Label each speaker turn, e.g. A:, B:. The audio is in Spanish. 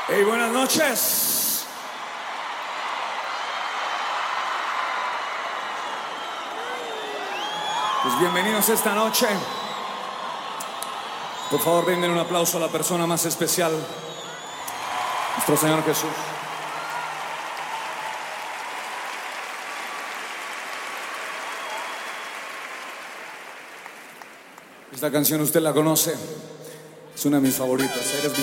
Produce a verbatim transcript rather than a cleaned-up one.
A: Hey, buenas noches. Pues bienvenidos esta noche. Por favor, brinden un aplauso a la persona más especial, nuestro Señor Jesús. Esta canción usted la conoce, es una de mis favoritas. Eres mi